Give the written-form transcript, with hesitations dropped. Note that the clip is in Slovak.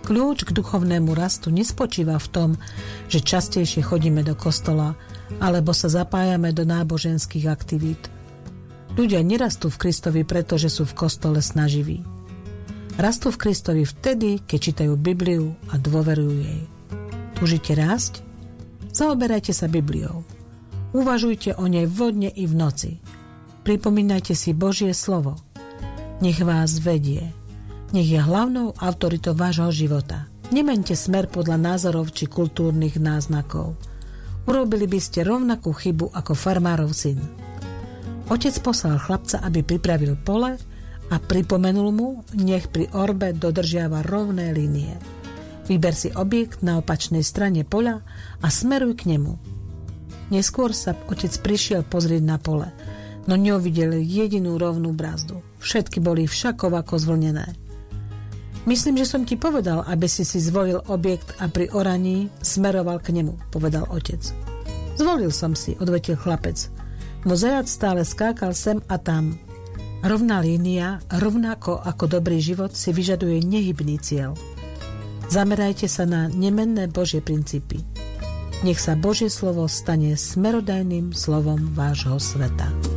Kľúč k duchovnému rastu nespočíva v tom, že častejšie chodíme do kostola alebo sa zapájame do náboženských aktivít. Ľudia nerastú v Kristovi, pretože sú v kostole snaživí. Rastú v Kristovi vtedy, keď čítajú Bibliu a dôverujú jej. Túžite rásť? Zaoberajte sa Bibliou. Uvažujte o nej vodne i v noci. Pripomínajte si Božie slovo. Nech vás vedie. Nech je hlavnou autoritou vášho života. Nemente smer podľa názorov či kultúrnych náznakov. Urobili by ste rovnakú chybu ako farmárov syn. Otec poslal chlapca, aby pripravil pole a pripomenul mu, nech pri orbe dodržiava rovné línie. Vyber si objekt na opačnej strane poľa a smeruj k nemu. Neskôr sa otec prišiel pozrieť na pole, no neuvidel jedinú rovnú brázdu. Všetky boli všakovako zvlnené. Myslím, že som ti povedal, aby si zvolil objekt a pri oraní smeroval k nemu, povedal otec. Zvolil som si, odvetil chlapec, no zajac stále skákal sem a tam. Rovná línia, rovnako ako dobrý život, si vyžaduje nehybný cieľ. Zamerajte sa na nemenné Božie princípy. Nech sa Božie slovo stane smerodajným slovom vášho sveta.